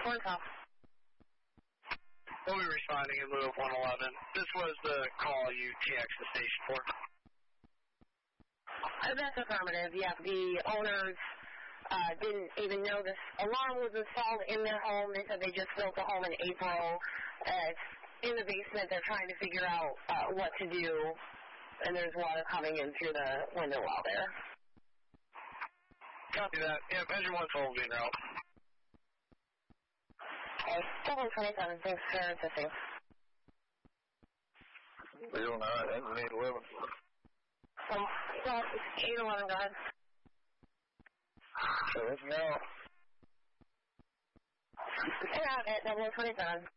Corn Top. We'll be responding in lieu of 111. This was the call you TX the station for. That's affirmative. Yeah, the owners didn't even know this alarm was installed in their home. They said they just built the home in April. It's in the basement. They're trying to figure out what to do, and there's water coming in through the window well there. Copy that. Yep, engine 1 will be en route. Okay, 727, thanks for assisting. Wheel 9, engine 811. 811, go ahead. So it's now. You're out at 0027.